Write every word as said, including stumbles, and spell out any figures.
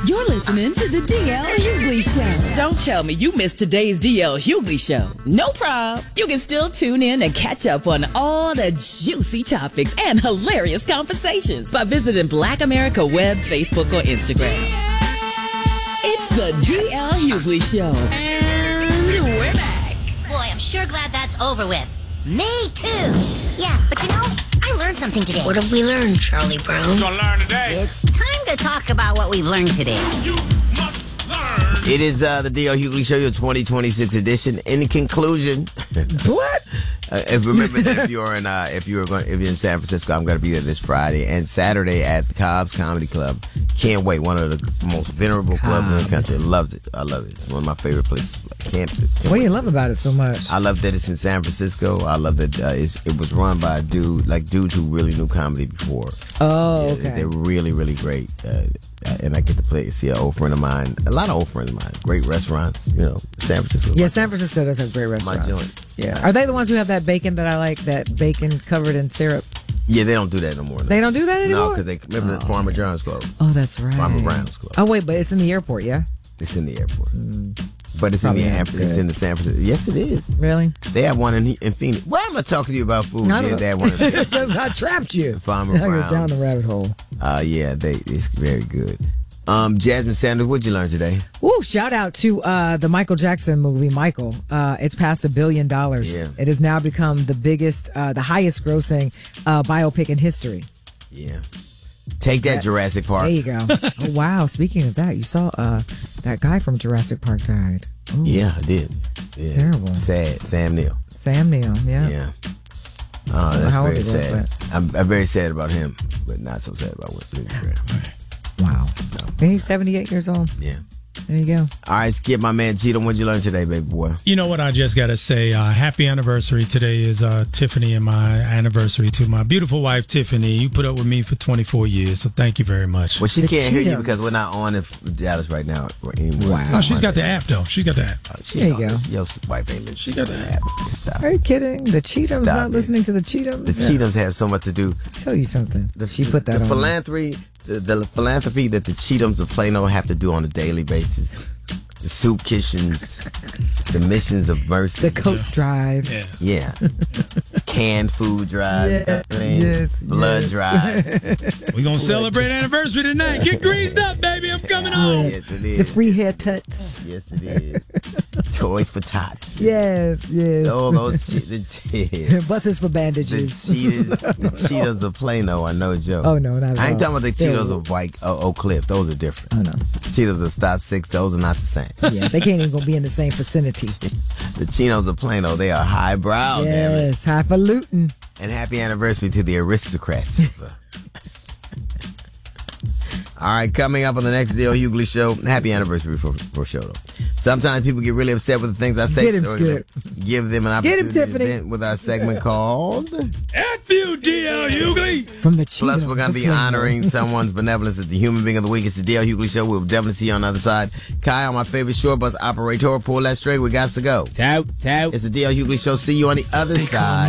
You're listening to the D L Hughley Show. Don't tell me you missed today's D L Hughley Show. No problem. You can still tune in and catch up on all the juicy topics and hilarious conversations by visiting Black America Web, Facebook, or Instagram. It's the D L Hughley Show. And we're back. Boy, I'm sure glad that's over with. Me too. Yeah, but you know, I learned something today. What have we learned, Charlie Brown? We're gonna learn today. It's time to talk about what we've learned today. You must learn. It is uh, the D L Hughley Show, your twenty twenty-six edition. In conclusion, What? uh, if remember that if you're in uh, if you're going if you're in San Francisco, I'm going to be there this Friday and Saturday at the Cobb's Comedy Club. Can't wait. One of the most venerable clubs in the country. Loved it. I love it. It's one of my favorite places. Can't. can't What do wait. you love about it so much? I love that it's in San Francisco. I love that uh, it's, it was run by a dude, like dudes who really knew comedy before. Oh, Yeah, okay. They're really, really great. Uh, and I get to play, see an old friend of mine, a lot of old friends of mine, great restaurants, you know, San Francisco. Yeah, San Francisco does have great My restaurants. joint. Yeah. Are they the ones who have that bacon that I like, that bacon covered in syrup? Yeah, they don't do that no more. No. They don't do that anymore? No, because they remember the Farmer John's closed. Oh, that's right. Farmer Brown's closed. Oh, wait, but it's in the airport, yeah? It's in the airport. But it's Probably in the not Am- it's good. in the San Francisco. Yes, it is. Really? They have one in, in Phoenix. Why am I talking to you about food? I don't Yeah, know. they have one in Phoenix. Because I trapped you. Farmer Now you're down the Brown's. rabbit hole. Uh, yeah, they it's very good. Um, Jasmine Sanders, what'd you learn today? Woo, shout out to uh, the Michael Jackson movie, Michael. Uh, it's passed a billion dollars. Yeah. It has now become the biggest, uh, the highest grossing uh, biopic in history. Yeah. Take that, That's- Jurassic Park. There you go. Oh, wow. Speaking of that, you saw uh, that guy from Jurassic Park died. Ooh, Yeah, I did. Yeah. Terrible. Sad. Sam Neill. Sam Neill, yeah. Yeah. Oh, that's How old very was sad. that? I'm, I'm very sad about him, but not so sad about what Lindsey Graham. Wow. And he's seventy-eight years old. Yeah. There you go. All right, skip my man Cheeto. What'd you learn today, baby boy? You know what? I just got to say, uh, happy anniversary. Today is uh, Tiffany and my anniversary to my beautiful wife, Tiffany. You put up with me for twenty-four years, so thank you very much. Well, she The can't hear you Cheetos. because we're not on in Dallas right now anymore. Wow. Oh, she's got the app, though. She's got the app. Oh, she There you don't- go. Your wife ain't listening. She got to the app. Stop. Are you kidding? The Cheetums Stop not it. listening to the Cheetums? The Cheetums have so much to do. Tell you something. The, she put that the on. philanthropy, the, the philanthropy that the Cheetums of Plano have to do on a daily basis. The soup kitchens, the missions of mercy. The coat drives. Yeah. Yeah. Canned food drive. Yes, you know what I mean? yes, Blood yes. drive. We're going to celebrate anniversary tonight. Get greased up, baby. I'm coming home. Yes, it is. The free hair tuts. Yes, it is. Toys for tots. Yes, yes. Oh, those che- the, yeah. Buses for the bandages. Cheetos, the Cheetos of Plano are no joke. Oh, no, not at I ain't all. talking about the They're- Cheetos of White uh, Oak Cliff. Those are different. Oh, no. Cheetos of Stop Six. Those are not the same. Yeah, they can't even go be in the same vicinity. The Chinos of Plano, they are highbrow. Damn it. Yes, highfalutin. And happy anniversary to the aristocrats. All right, coming up on the next D L Hughley Show. Happy anniversary for, for show, though. Sometimes people get really upset with the things I say. Get him, so Skip. give them an Get him, opportunity to Tiffany. vent with our segment called... F you, D L Hughley. From the Cheetums. Plus, we're going to be of Plano. honoring someone's benevolence as the human being of the week. It's the D L Hughley Show. We'll definitely see you on the other side. Kyle, my favorite short bus operator. Pull that straight. We got to go. Tout, tout. It's the D L Hughley Show. See you on the other side.